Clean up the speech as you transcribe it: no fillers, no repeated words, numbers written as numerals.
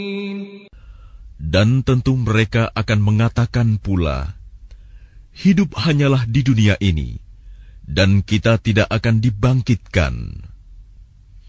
Dan tentu mereka akan mengatakan pula, hidup hanyalah di dunia ini, dan kita tidak akan dibangkitkan.